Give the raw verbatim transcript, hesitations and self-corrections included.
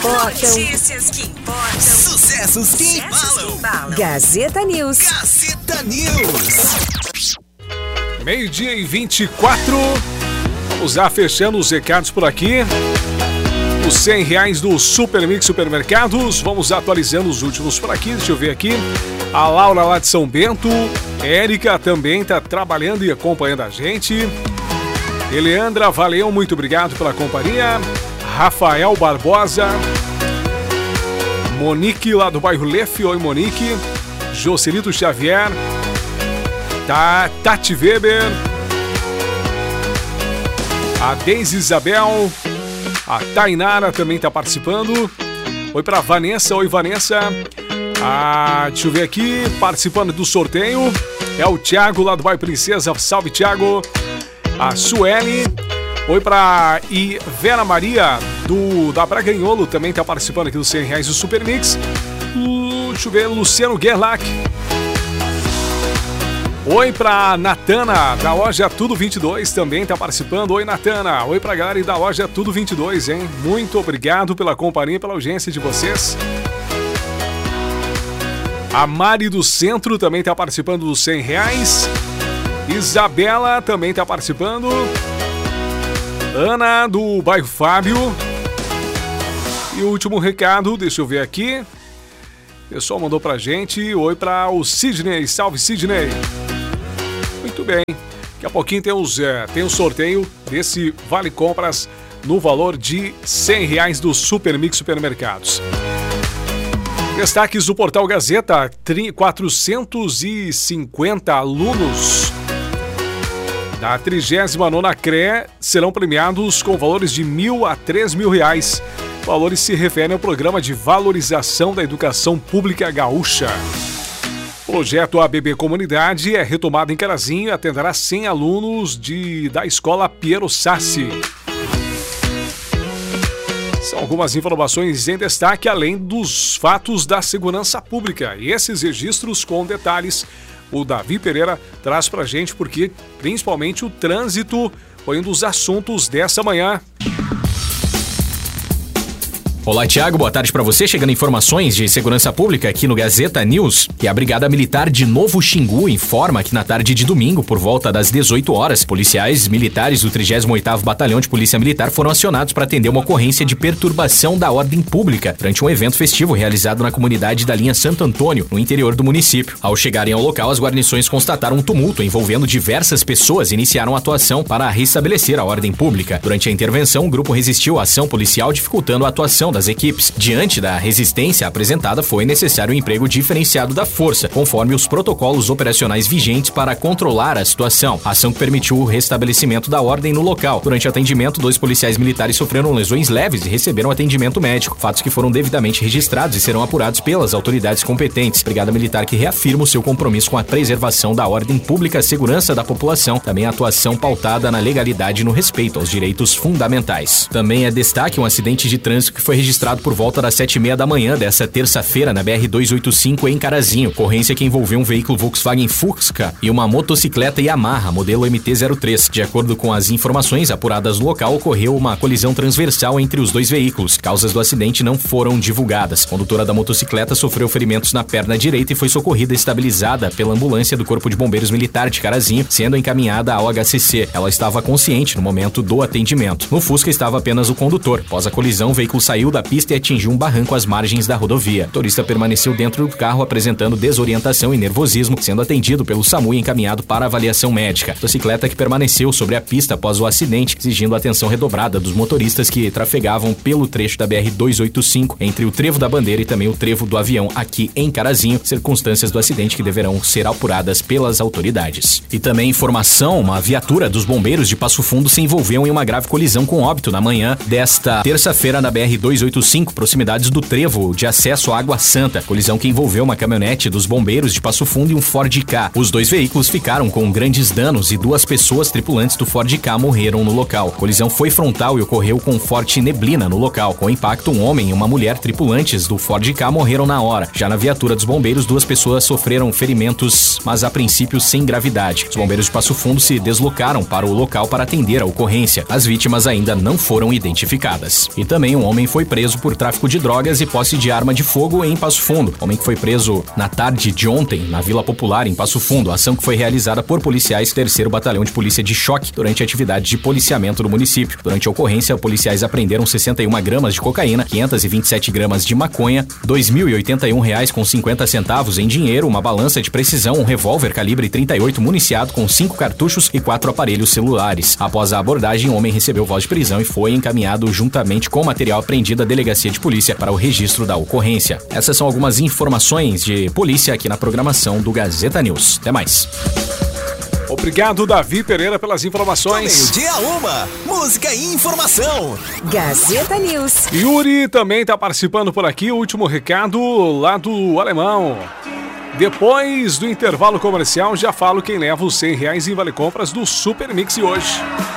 importam. Notícias que importam. Sucessos que Sucessos embalam. que embalam. Gazeta News. Gazeta News. Meio-dia e vinte e quatro. Vamos já fechando os recados por aqui. Os cem reais do Super Mix Supermercados. Vamos atualizando os últimos por aqui. Deixa eu ver aqui. A Laura lá de São Bento. Érica também está trabalhando e acompanhando a gente. Eleandra, valeu, muito obrigado pela companhia. Rafael Barbosa. Monique lá do bairro Lefe. Oi, Monique. Jocelito Xavier. Tá, Tati Weber. A Deise Isabel. A Tainara também está participando. Oi para Vanessa. Oi, Vanessa. Ah, deixa eu ver aqui. Participando do sorteio é o Thiago lá do bairro Princesa. Salve, Thiago. A Sueli. Oi para e Vera Maria do da Braganholo também está participando aqui dos cem reais do Super Mix. Uh, deixa eu ver. Luciano Gerlach. Oi pra Natana, da loja Tudo vinte e dois, também tá participando. Oi, Natana. Oi pra galera da loja Tudo vinte e dois, hein? Muito obrigado pela companhia e pela audiência de vocês. A Mari do Centro também tá participando dos cem reais. Isabela também tá participando. Ana do bairro Fábio. E o último recado, deixa eu ver aqui. O pessoal mandou pra gente. Oi pra o Sidney. Salve, Sidney. Muito bem, daqui a pouquinho tem, os, é, tem um sorteio desse Vale Compras no valor de cem reais do Super Mix Supermercados. Destaques do Portal Gazeta, quatrocentos e cinquenta alunos da trigésima nona C R E serão premiados com valores de mil a três mil reais. Valores se referem ao Programa de Valorização da Educação Pública Gaúcha. O projeto A B B Comunidade é retomado em Carazinho e atenderá cem alunos de, da escola Piero Sassi. São algumas informações em destaque, além dos fatos da segurança pública. E esses registros com detalhes, o Davi Pereira traz pra gente, porque principalmente o trânsito foi um dos assuntos dessa manhã. Olá, Thiago, boa tarde para você. Chegando informações de segurança pública aqui no Gazeta News, que a Brigada Militar de Novo Xingu informa que na tarde de domingo, por volta das dezoito horas, policiais militares do trigésimo oitavo Batalhão de Polícia Militar foram acionados para atender uma ocorrência de perturbação da ordem pública durante um evento festivo realizado na comunidade da linha Santo Antônio, no interior do município. Ao chegarem ao local, as guarnições constataram um tumulto envolvendo diversas pessoas e iniciaram a atuação para restabelecer a ordem pública. Durante a intervenção, o grupo resistiu à ação policial, dificultando a atuação das equipes. Diante da resistência apresentada, foi necessário um emprego diferenciado da força, conforme os protocolos operacionais vigentes para controlar a situação. A ação que permitiu o restabelecimento da ordem no local. Durante o atendimento, dois policiais militares sofreram lesões leves e receberam atendimento médico, fatos que foram devidamente registrados e serão apurados pelas autoridades competentes. Brigada Militar que reafirma o seu compromisso com a preservação da ordem pública, a segurança da população, também a atuação pautada na legalidade e no respeito aos direitos fundamentais. Também é destaque um acidente de trânsito que foi registrado por volta das sete e meia da manhã dessa terça-feira na B R duzentos e oitenta e cinco em Carazinho. Ocorrência que envolveu um veículo Volkswagen Fusca e uma motocicleta Yamaha, modelo M T zero três. De acordo com as informações apuradas no local, ocorreu uma colisão transversal entre os dois veículos. Causas do acidente não foram divulgadas. A condutora da motocicleta sofreu ferimentos na perna direita e foi socorrida e estabilizada pela ambulância do Corpo de Bombeiros Militar de Carazinho, sendo encaminhada ao H C C. Ela estava consciente no momento do atendimento. No Fusca estava apenas o condutor. Após a colisão, o veículo saiu da pista e atingiu um barranco às margens da rodovia. O motorista permaneceu dentro do carro apresentando desorientação e nervosismo, sendo atendido pelo SAMU e encaminhado para avaliação médica. A motocicleta que permaneceu sobre a pista após o acidente, exigindo atenção redobrada dos motoristas que trafegavam pelo trecho da B R duzentos e oitenta e cinco, entre o Trevo da Bandeira e também o Trevo do Avião, aqui em Carazinho, circunstâncias do acidente que deverão ser apuradas pelas autoridades. E também informação, uma viatura dos bombeiros de Passo Fundo se envolveu em uma grave colisão com óbito na manhã desta terça-feira na B R duzentos e oitenta e cinco, proximidades do trevo de acesso à Água Santa. Colisão que envolveu uma caminhonete dos bombeiros de Passo Fundo e um Ford Ka. Os dois veículos ficaram com grandes danos e duas pessoas tripulantes do Ford Ka morreram no local. A colisão foi frontal e ocorreu com forte neblina no local. Com o impacto, um homem e uma mulher tripulantes do Ford Ka morreram na hora. Já na viatura dos bombeiros, duas pessoas sofreram ferimentos, mas a princípio sem gravidade. Os bombeiros de Passo Fundo se deslocaram para o local para atender a ocorrência. As vítimas ainda não foram identificadas. E também um homem foi preso por tráfico de drogas e posse de arma de fogo em Passo Fundo. O homem que foi preso na tarde de ontem, na Vila Popular, em Passo Fundo. A ação que foi realizada por policiais do terceiro Batalhão de Polícia de Choque durante atividade de policiamento do município. Durante a ocorrência, policiais apreenderam sessenta e uma gramas de cocaína, quinhentas e vinte e sete gramas de maconha, dois mil e oitenta e um reais com cinquenta centavos em dinheiro, uma balança de precisão, um revólver calibre trinta e oito municiado com cinco cartuchos e quatro aparelhos celulares. Após a abordagem, o homem recebeu voz de prisão e foi encaminhado juntamente com o material apreendido à delegacia de polícia para o registro da ocorrência. Essas são algumas informações de polícia aqui na programação do Gazeta News. Até mais. Obrigado, Davi Pereira, pelas informações. Meio-dia uma, música e informação. Gazeta News. Yuri também está participando por aqui. O último recado lá do Alemão. Depois do intervalo comercial, já falo quem leva os cem reais em Vale Compras do Super Mix hoje.